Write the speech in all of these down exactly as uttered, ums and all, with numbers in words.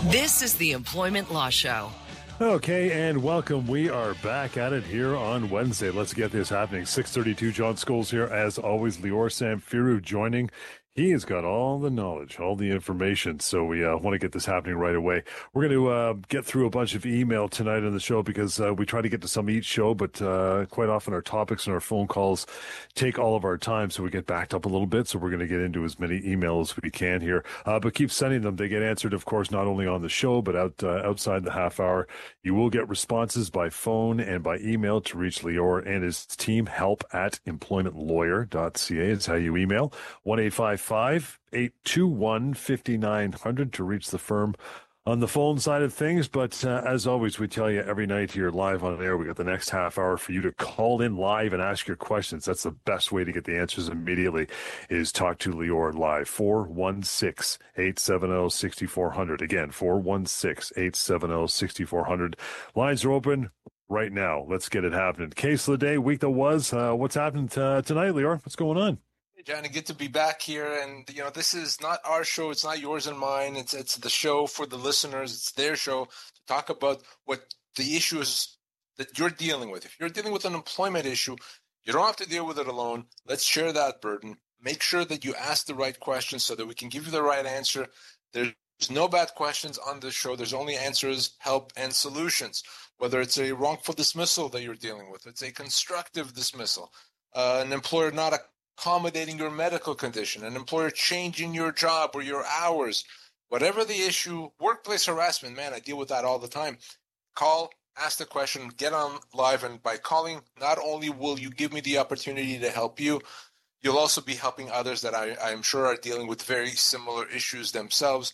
This is the Employment Law Show. Okay, and welcome. We are back at it here on Wednesday. Let's get this happening. six thirty-two, John Scholes here. As always, Lior Samfiru joining. He has got all the knowledge, all the information, so we uh, want to get this happening right away. We're going to uh, get through a bunch of email tonight on the show because uh, we try to get to some each show, but uh, quite often our topics and our phone calls take all of our time, so we get backed up a little bit, so we're going to get into as many emails as we can here. Uh, but keep sending them. They get answered, of course, not only on the show, but out uh, outside the half hour. You will get responses by phone and by email to reach Lior and his team. Help at employment lawyer dot c a is how you email. one eight five five, eight two one, five nine zero zero to reach the firm on the phone side of things. But uh, as always, we tell you every night here live on air, we got the next half hour for you to call in live and ask your questions. That's the best way to get the answers immediately, is talk to Lior live. four one six, eight seven zero, six four zero zero. Again, four one six, eight seven zero, six four zero zero. Lines are open right now. Let's get it happening. Case of the day, week that was. Uh, what's happening t- tonight, Lior? What's going on? Hey, Johnny, good to be back here. And, you know, this is not our show. It's not yours and mine. It's it's the show for the listeners. It's their show to talk about what the issues that you're dealing with. If you're dealing with an employment issue, you don't have to deal with it alone. Let's share that burden. Make sure that you ask the right questions so that we can give you the right answer. There's no bad questions on this show. There's only answers, help, and solutions. Whether it's a wrongful dismissal that you're dealing with, it's a constructive dismissal, uh, an employer not a accommodating your medical condition, an employer changing your job or your hours, whatever the issue, workplace harassment, man, I deal with that all the time. Call, ask the question, get on live, and by calling, not only will you give me the opportunity to help you, you'll also be helping others that I, I'm sure are dealing with very similar issues themselves.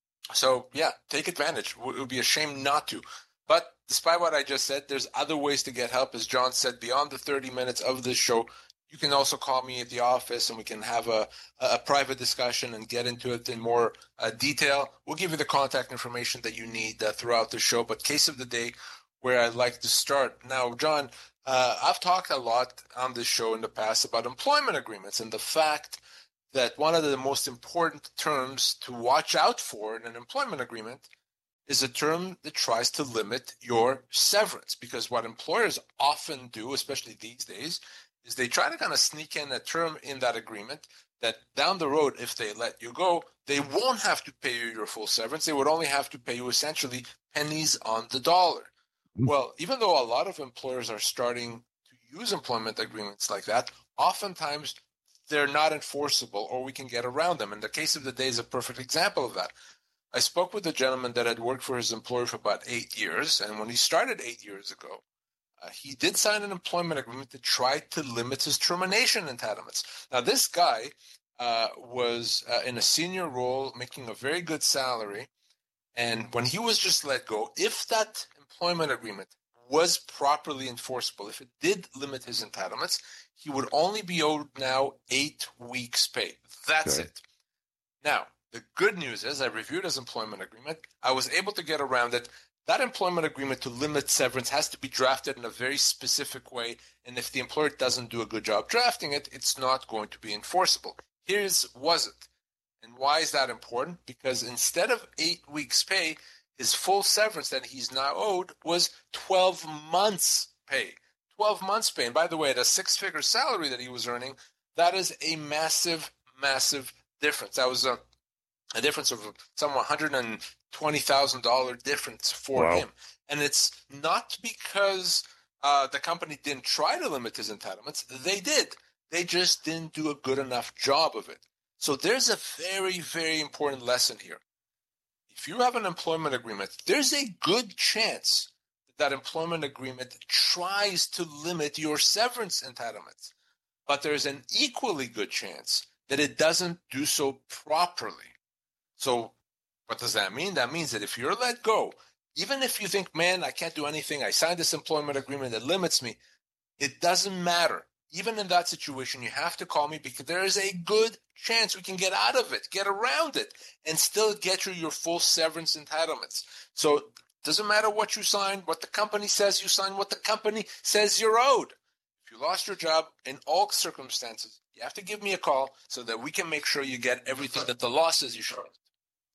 So, yeah, take advantage. It would be a shame not to. But despite what I just said, there's other ways to get help. As John said, beyond the thirty minutes of this show, you can also call me at the office and we can have a, a private discussion and get into it in more uh, detail. We'll give you the contact information that you need uh, throughout the show. But case of the day, where I'd like to start. Now, John, uh, I've talked a lot on this show in the past about employment agreements and the fact that one of the most important terms to watch out for in an employment agreement is a term that tries to limit your severance. Because what employers often do, especially these days, is they try to kind of sneak in a term in that agreement that down the road, if they let you go, they won't have to pay you your full severance. They would only have to pay you essentially pennies on the dollar. Mm. Well, even though a lot of employers are starting to use employment agreements like that, oftentimes they're not enforceable or we can get around them. And the case of the day is a perfect example of that. I spoke with a gentleman that had worked for his employer for about eight years. And when he started eight years ago, Uh, he did sign an employment agreement that tried to limit his termination entitlements. Now, this guy uh, was uh, in a senior role, making a very good salary. And when he was just let go, if that employment agreement was properly enforceable, if it did limit his entitlements, he would only be owed now eight weeks' pay. That's okay. It. Now, the good news is I reviewed his employment agreement. I was able to get around it. That employment agreement to limit severance has to be drafted in a very specific way, and if the employer doesn't do a good job drafting it, it's not going to be enforceable. Here's was it. And why is that important? Because instead of eight weeks' pay, his full severance that he's now owed was twelve months' pay. twelve months' pay. And by the way, at a six-figure salary that he was earning, that is a massive, massive difference. That was a, a difference of some one hundred twenty thousand dollars difference for wow. him. And it's not because uh, the company didn't try to limit his entitlements. They did. They just didn't do a good enough job of it. So there's a very, very important lesson here. If you have an employment agreement, there's a good chance that that employment agreement tries to limit your severance entitlements. But there's an equally good chance that it doesn't do so properly. So what does that mean? That means that if you're let go, even if you think, man, I can't do anything, I signed this employment agreement that limits me, it doesn't matter. Even in that situation, you have to call me because there is a good chance we can get out of it, get around it, and still get you your full severance entitlements. So it doesn't matter what you signed, what the company says you signed, what the company says you're owed. If you lost your job, in all circumstances, you have to give me a call so that we can make sure you get everything that the law says you should.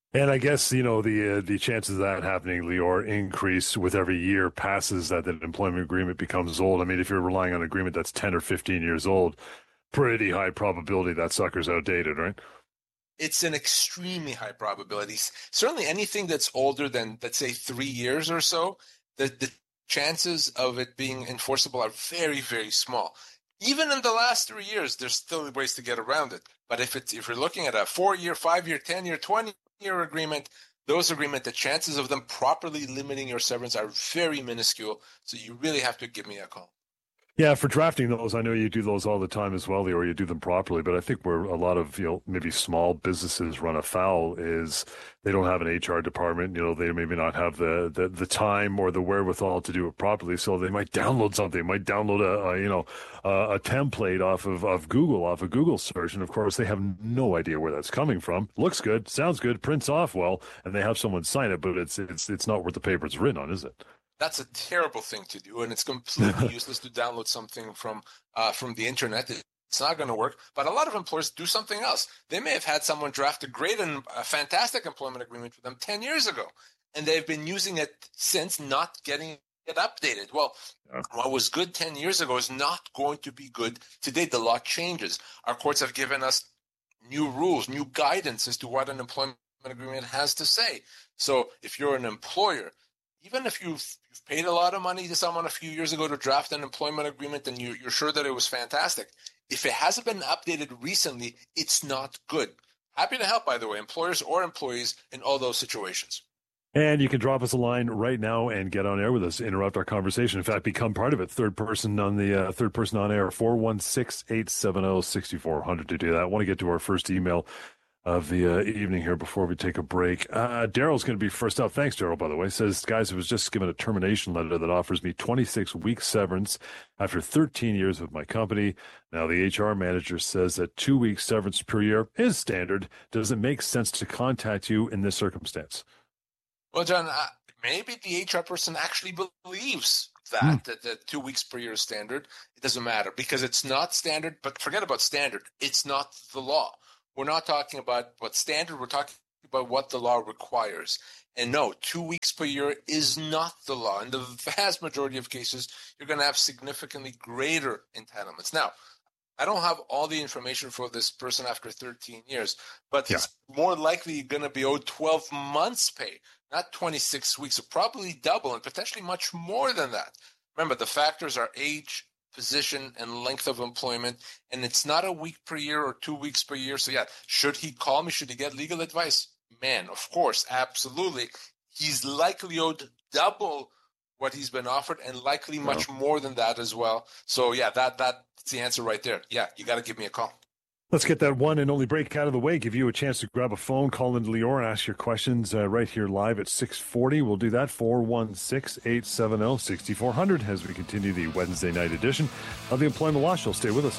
And I guess, you know, the uh, the chances of that happening, Lior, increase with every year passes that that employment agreement becomes old. I mean, if you're relying on an agreement that's ten or fifteen years old, pretty high probability that sucker's outdated, right? It's an extremely high probability. Certainly anything that's older than, let's say, three years or so, the, the chances of it being enforceable are very, very small. Even in the last three years, there's still ways to get around it. But if it's if you're looking at a four-year, five-year, ten-year, twenty-year agreement, those agreements, the chances of them properly limiting your severance are very minuscule. So you really have to give me a call. Yeah, for drafting those, I know you do those all the time as well, or you do them properly. But I think where a lot of, you know, maybe small businesses run afoul is they don't have an H R department. You know, they maybe not have the, the, the time or the wherewithal to do it properly. So they might download something, might download a, a you know a, a template off of, of Google, off of Google search, and of course they have no idea where that's coming from. Looks good, sounds good, prints off well, and they have someone sign it, but it's it's it's not worth the paper it's written on, is it? That's a terrible thing to do, and it's completely useless to download something from uh, from the internet. It's not going to work. But a lot of employers do something else. They may have had someone draft a great and a fantastic employment agreement for them ten years ago, and they've been using it since, not getting it updated. Well, yeah. What was good ten years ago is not going to be good today. The law changes. Our courts have given us new rules, new guidance as to what an employment agreement has to say. So if you're an employer, even if you've, you've paid a lot of money to someone a few years ago to draft an employment agreement and you, you're sure that it was fantastic, if it hasn't been updated recently, it's not good. Happy to help, by the way, employers or employees in all those situations. And you can drop us a line right now and get on air with us, interrupt our conversation. In fact, become part of it. Third person on the uh, third person on air, four one six, eight seven zero, six four zero zero to do that. I want to get to our first email of the uh, evening here before we take a break. Uh, Daryl's going to be first up. Thanks, Daryl, by the way. Says, guys, I was just given a termination letter that offers me twenty-six weeks severance after thirteen years with my company. Now, the H R manager says that two weeks severance per year is standard. Does it make sense to contact you in this circumstance? Well, John, uh, maybe the H R person actually believes that, mm. that, that two weeks per year is standard. It doesn't matter because it's not standard, but forget about standard. It's not the law. We're not talking about what's standard. We're talking about what the law requires. And no, two weeks per year is not the law. In the vast majority of cases, you're going to have significantly greater entitlements. Now, I don't have all the information for this person after thirteen years, but yeah. It's more likely going to be owed twelve months pay, not twenty-six weeks, so probably double and potentially much more than that. Remember, the factors are age, position, and length of employment, and it's not a week per year or two weeks per year. So yeah, should he call me? Should he get legal advice? Man, of course, absolutely. He's likely owed double what he's been offered and likely much wow. more than that as well. So yeah, that that's the answer right there. Yeah, you got to give me a call. Let's get that one and only break out of the way. Give you a chance to grab a phone, call into Lior, and ask your questions uh, right here live at six forty. We'll do that, four one six, eight seven zero, six four zero zero, as we continue the Wednesday night edition of the Employment Law Show. Stay with us.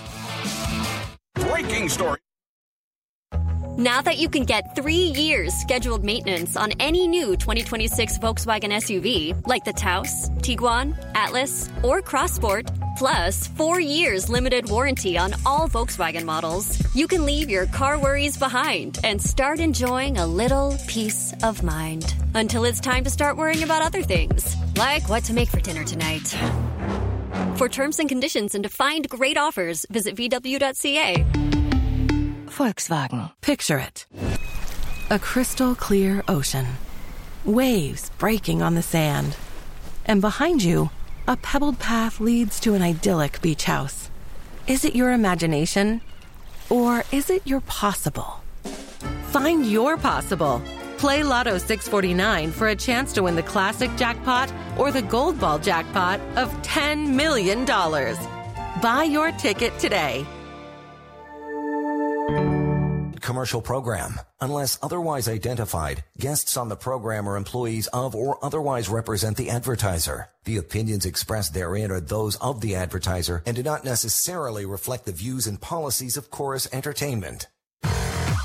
Breaking story. Now that you can get three years scheduled maintenance on any new twenty twenty-six Volkswagen S U V, like the Taos, Tiguan, Atlas, or Crossport, plus four years limited warranty on all Volkswagen models, you can leave your car worries behind and start enjoying a little peace of mind. Until it's time to start worrying about other things, like what to make for dinner tonight. For terms and conditions and to find great offers, visit V W dot C A. Volkswagen. Picture it. A crystal clear ocean. Waves breaking on the sand. And behind you, a pebbled path leads to an idyllic beach house. Is it your imagination? Or is it your possible? Find your possible. Play Lotto six forty-nine for a chance to win the classic jackpot or the gold ball jackpot of ten million dollars. Buy your ticket today. Commercial program. Unless otherwise identified, guests on the program are employees of or otherwise represent the advertiser. The opinions expressed therein are those of the advertiser and do not necessarily reflect the views and policies of Chorus Entertainment.